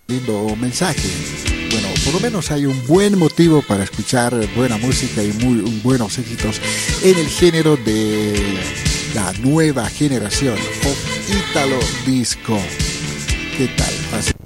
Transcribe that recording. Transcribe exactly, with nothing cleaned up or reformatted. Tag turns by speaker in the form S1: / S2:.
S1: lindo mensaje. Bueno, por lo menos hay un buen motivo para escuchar buena música y muy buenos éxitos en el género de la nueva generación of Italo Disco. ¿Qué tal? Así